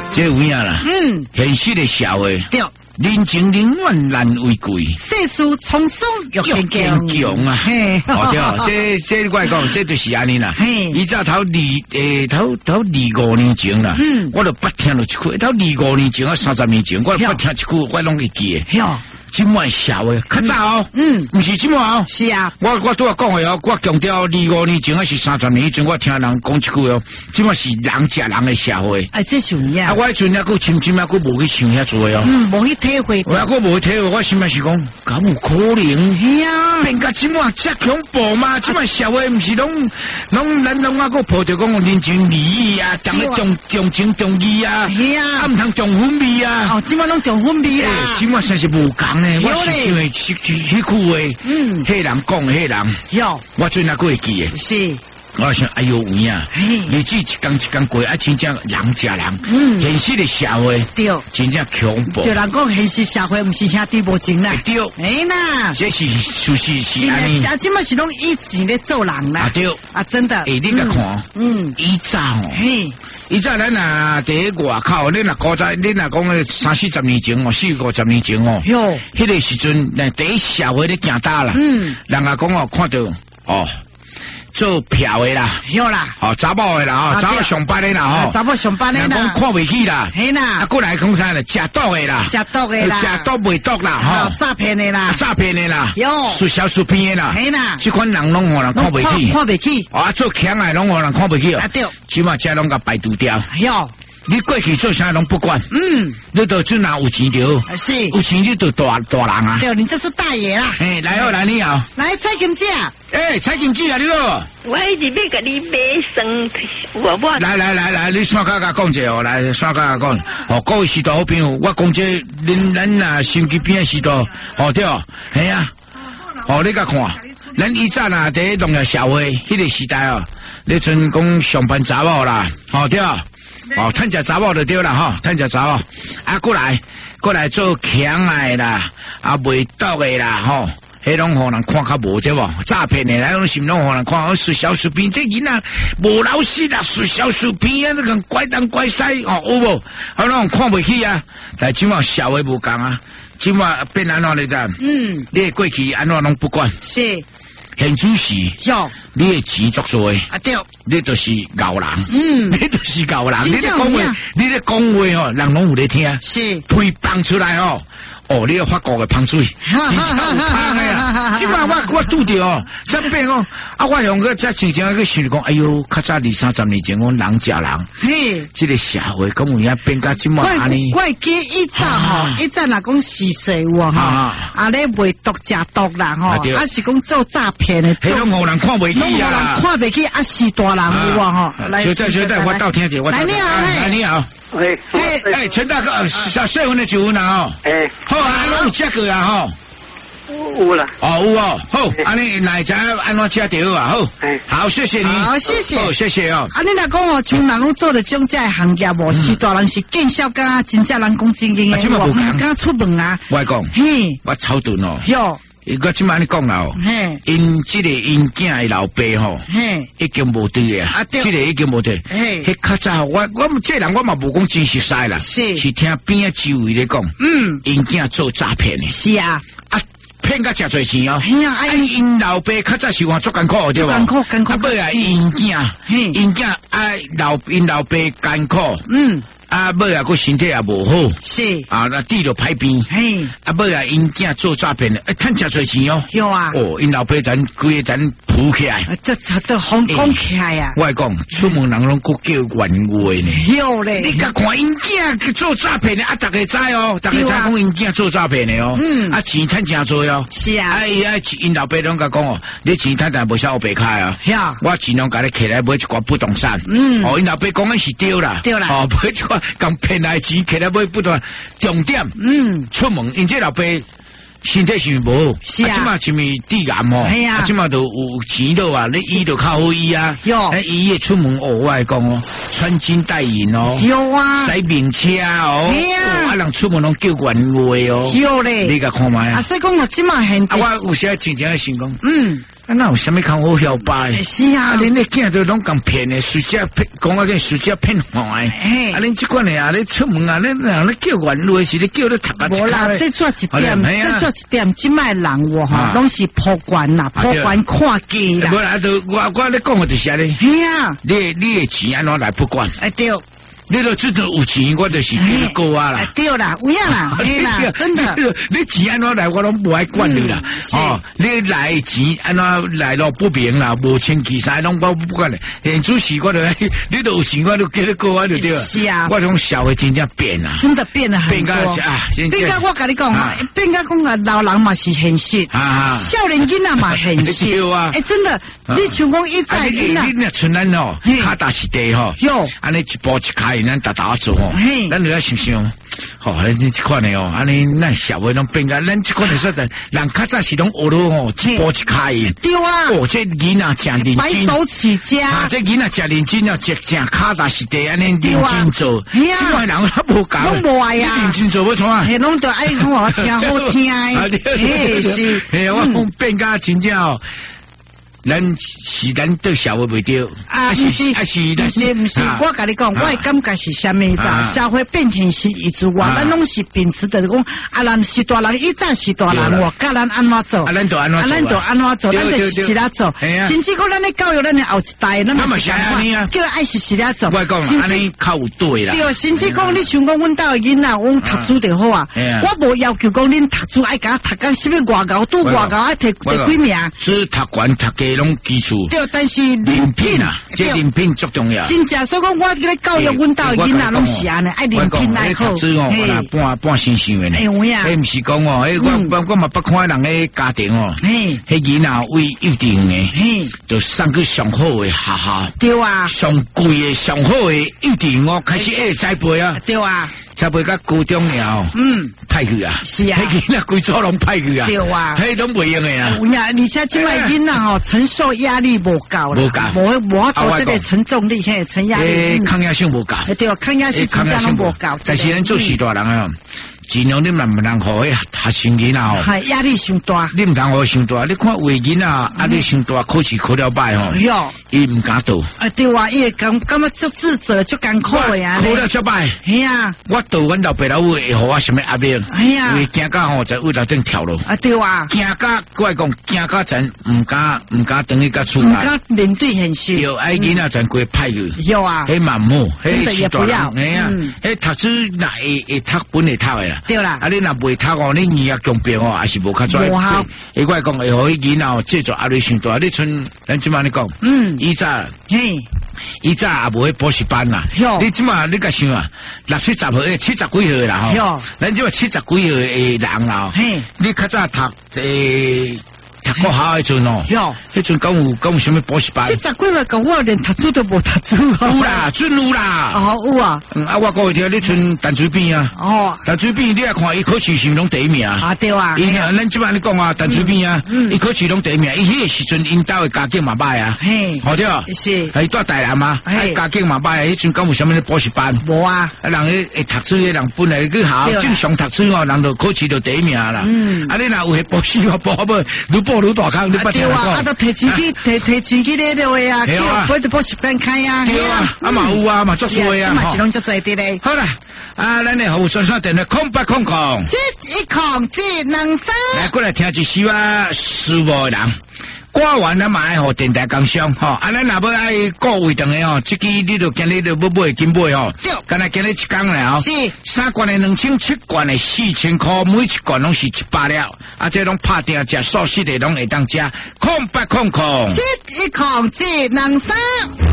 这有影啦。现实的社会。 对。 人情冷暖难为贵， 世事沧桑欲坚强啊！哦对，这我讲，这就是安尼啦。伊早头25年前啦，我都捌听到一句，头25年前啊，30年前，我都捌听一句，我拢会记的。今晚社会较早不是今晚是啊， 我都要讲的哦，我强调25年前还是30年前，我听人讲一句哦，今晚是人吃人的社会。 这是有影。 我迄阵还佫深深还佫无去想遐做哦。 无去体会。 我佫无体会，我心内是讲，敢有可能？ 是啊， 变甲今晚遮恐怖吗？今晚社会毋是拢咱拢佫抱着讲人情礼义啊，重情重义啊，毋通重分味啊。 今晚拢重分味啦。 今晚真是无共。我是因为迄句话，迄人讲迄人，我最那个会记的。 是， 我想哎呦有影，日子一天一天过，真正人吃人。现实的社会， 对， 真正恐怖。 对人讲现实社会不是兄弟无情啦。 对， 啦， 这是安尼。 这嘛是拢以前咧做人啦。 对， 真的。 你甲看，以早以早咱啊伫外口，你若古早，你若讲个30-40年前哦，40-50年前哦，迄个时阵，第一社会咧行大啦，人啊讲哦，看到哦。做票的啦， 有啦， 查某的啦，查某上班的啦， 查某上班的啦， 讲看袂起啦， 嘿啦， 过来讲啥咧，食毒的啦， 食毒的啦， 食毒袂毒啦， 诈骗的啦， 诈骗的啦， 有， 输小输骗的啦， 嘿啦， 这款人拢互人看袂起， 看袂起， 做强的拢互人看袂起哦， 对， 起码这拢甲排除掉， 有。 你过去做啥拢不管，你都只拿有钱着， 是有钱你就大人啊。 对，你这是大爷啦。 来你好， 来蔡金姐。 蔡金姐啊，你好。 我一直要甲你买生， 来，你线甲讲者哦，来线甲讲，各位师徒好朋友，我讲这咱啊心机边师徒，对，系啊，你甲看，咱以前啊伫农业社会迄个时代哦，你阵讲上班查某啦，对。趁食查某就对啦，趁食查某，过来做强的啦，卖毒的啦，迄拢互人看较无对无？诈骗的那种是拢互人看，输小输骗，这囡仔无老实啦，输小输骗啊，那个怪东怪西有无？拢看袂起啊！但今晚社会无共啊，今晚变安怎你知？你过去安怎拢不管。 是。 现主是，你的钱作做的， 对， 你就是牛人，你就是牛人，你咧讲话，人拢有咧听， 是， 配放出来哦。你要法国的香水，真正有香的啊！即摆我拄着哦，这变哦，我用个这真正个想讲，哎呦，较早20-30年前，我人食人，这个社会讲有影变甲即摆安尼。 我记以前若讲是水有咧卖毒食毒啦是讲做诈骗的， 迄种互人看袂起啊， 看袂起是大人有来，小弟，我倒听者，我你好， 你好，陈大哥，小分的9分啦好啊，拢有食过啊有啦。 有好，安尼奶茶安怎吃着啊？好，谢谢你， 好，谢谢， 谢谢哦。 你若讲像人拢做的种这行业是大人是见笑噶，真正人讲正经的，我敢出门啊。 我讲，我草顿哦。我即摆你讲啦，因这个因囝的老爸已经无对啊，这个已经无对。迄较早我这人我嘛无讲真实在啦，是听边啊周围咧讲，因囝做诈骗的， 是啊， 骗甲真侪钱哦。因老爸较早是话做艰苦对吧？艰苦。尾啊因囝因老爸艰苦，尾啊，个身体也无好， 是那地就歹病，尾啊，因囝做诈骗的，趁真侪钱哦， 有啊， 因老爸规个扑起来， 这红讲起来啊！ 我讲出门人拢佫叫原话呢， 有咧， 你甲看因囝做诈骗的，大家知哦，大家知讲因囝做诈骗的哦，钱趁真多哦， 是啊， 因老爸拢甲讲哦，你钱趁但无少白开啊，我尽量甲你起来买一寡不动产，因老爸讲的是对啦，买一寡。讲骗来钱，起来买不断重点。出门，因这老爸身体是无， 是啊， 即嘛是咪低癌哦， 系啊， 即嘛都有钱了啊，你医就较好医啊， 有， 医业出门哦，我来讲哦，穿金戴银哦， 有啊， 洗面车哦， 系啊， 人出门拢叫原话哦， 有咧， 你甲看卖啊， 所以讲我即嘛现， 我有时真正想讲， 那有啥物看好晓拜？ 是啊， 恁你囝都拢咁骗的，随只骗，讲啊个随只骗坏。恁即款的啊，你出门啊，你叫原话是你叫你读啊。 无啦，再做一点，再做一点，即卖人喎，拢是破关啦，破关看机啦。 无啦，就我咧讲的就是安尼。 系啊， 你的钱安怎来不管？ 对。 你都知道有钱，我就是叫你过啊啦。 对啦，有影啦，对啦，真的。 你钱安怎来，我拢不爱管你啦。哦，你来钱安怎来咯不明啦，无清气啥拢我不管嘞。现主席我都，你都有钱，我都叫你过啊就对了。 是啊， 我种小的真正变啊， 真的变了很多。变到我跟你讲啊，变到讲啊，老人嘛是现实啊，少年囡仔嘛现实。 对啊， 真的，你像讲一代囡仔， 你那村咱哦，脚踏实地吼， 有， 安尼一步一开。咱打做哦，咱就要想想，你这款的哦，安尼咱小的拢变个，咱这款的说的，人较早是拢学到哦，一步一开。 对啊， 哦，这囡仔真认真， 白手起家， 这囡仔真认真要真脚踏实地，安尼认真做。这款人他无搞， 拢无爱呀， 认真做不错啊， 拢都爱讲我听好听， 是，我讲变个真正哦。咱是咱对社会袂对啊，不是，我跟你讲，我的感觉是啥物吧？社会变迁是一之外，咱拢是秉持着讲，啊，咱是大人，一早是大人，我教咱安怎做， 咱就安怎做，咱就是啦做。甚至讲咱咧教育咱的后一代，咱嘛是安尼啊，叫爱是啦做。 我讲安尼较有对啦。 对，甚至讲你像讲阮兜的囡仔，阮读书就好啊。我无要求讲恁读书爱甲读到什么外高，拄外高爱摕几名。 只读悬读低。拢基础对，但是人品啊， 这人品最重要。 真正所以讲，我咧教育阮兜囡仔拢是安尼，爱人品爱好。 半星星的呢。 有呀。 毋是讲哦，我嘛不看人的家庭哦。迄囡仔为幼稚园的，就送去上好的学校。 对啊。 上贵的、上好的幼稚园哦，开始栽培啊。 对啊。 栽培到高中了，派去啊。 是啊。 迄囡仔规组拢派去啊。 对啊。 迄拢袂用的啊。 有呀，而且即摆囡仔吼承受压力无够啦，无到这个承重力嘿，承压力。 抗压性无够。 对，抗压性真正拢无够。 但是咱做时大人啊。尽量你慢慢互迄学生囡仔哦， 系压力伤大， 你唔通互伤大。你看为囡仔压力伤大，考试考了歹吼，伊唔敢读。 对啊，伊会感觉足自责，足艰苦的啊。 考了出歹， 系啊。 我读阮老爸老母会互我什么压力？ 系啊。 因为惊到吼在位头顶跳落。 对啊。 惊到我讲，惊到真唔敢等于甲出来。 唔敢面对现实。 有爱囡仔真过派去。 有啊。 迄蛮好， 迄是大人。 系啊。迄读书那会读本会读的啦。 对啦。 啊，你若袂读哦，你耳啊强病哦，还是无较专。 无效。 伊我讲会互伊囡仔制作压力伤大。你像咱即摆你讲，以早，以早也无去补习班啦。你即摆你甲想啊，60、70岁、70几岁啦吼。咱即摆70几岁诶人啦，你较早读读国校迄阵哦，迄阵讲有什么补习班？70 几岁讲我连读书都无读书。 有啦，真有啦。 有啊。 我讲会听你像陈水扁啊。陈水扁你来看，伊考试是拢第一名啊。 对啊。 咱即摆你讲啊，陈水扁啊，伊考试拢第一名，伊迄个时阵因兜的家境嘛歹啊。好对。 是。 伊住台南嘛，家境嘛歹，迄阵讲有什么补习班？ 无啊。 人会读书的人本来去考正常读书哦，人就考试就第一名啦。啊，你若有补习补愈大坑，你不听我讲。 啊，都提前去咧了啊，叫补习班开啊。 对啊，啊嘛有啊，嘛足多啊。 嘛是拢足多的咧。 好啦，咱的服务专线电话0800。 71073。 来过来听一首啊，事务的人。歌完咱嘛爱互电台工商吼，咱若要爱顾位长的哦，这支你就今日就要买金买哦，干那今日一工了哦，是3罐的2000，7罐的4000块，每一罐拢是100了，这拢拍定食素食的拢会当食，0800。71073。